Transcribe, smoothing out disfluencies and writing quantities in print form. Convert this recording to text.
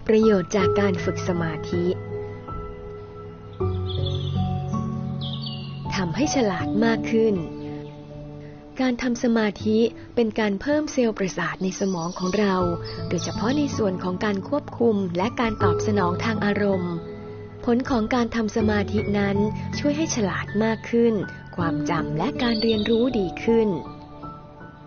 ประโยชน์จากการฝึกสมาธิทำให้ฉลาดมากขึ้นการทำสมาธิเป็นการเพิ่มเซลล์ประสาทในสมองของเราโดยเฉพาะในส่วนของการควบคุมและการตอบสนองทางอารมณ์ผลของการทำสมาธินั้นช่วยให้ฉลาดมากขึ้นความจำและการเรียนรู้ดีขึ้น